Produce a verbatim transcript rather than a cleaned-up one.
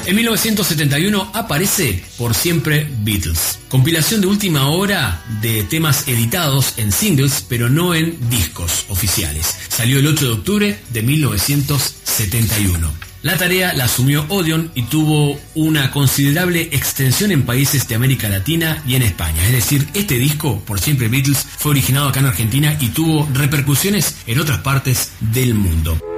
En mil novecientos setenta y uno aparece Por Siempre Beatles, compilación de última hora de temas editados en singles, pero no en discos oficiales. Salió el ocho de octubre de mil novecientos setenta y uno. La tarea la asumió Odeon y tuvo una considerable extensión en países de América Latina y en España. Es decir, este disco, Por Siempre Beatles, fue originado acá en Argentina y tuvo repercusiones en otras partes del mundo.